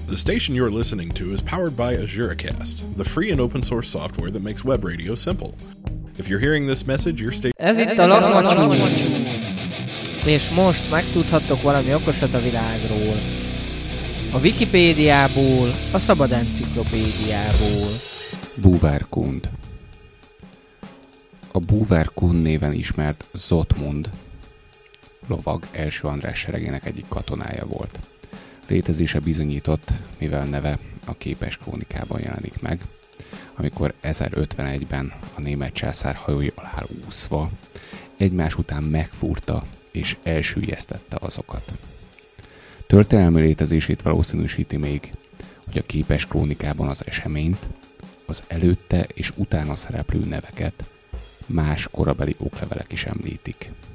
The station you're listening to is powered by AzureCast, the free and open source software that makes web radio simple. If you're hearing this message, your station... Ez itt a Lakmacsú. És most megtudhattok valami okosat a világról. A Wikipédiából, a Szabad Enciklopédiából. Búvárkund. A Búvárkund néven ismert Zotmund lovag első András seregének egyik katonája volt. Létezése bizonyított, mivel neve a képes krónikában jelenik meg, amikor 1051-ben a német császár hajói alá úszva egymás után megfúrta és elsüllyesztette azokat. Történelmi létezését valószínűsíti még, hogy a képes krónikában az eseményt, az előtte és utána szereplő neveket más korabeli oklevelek is említik.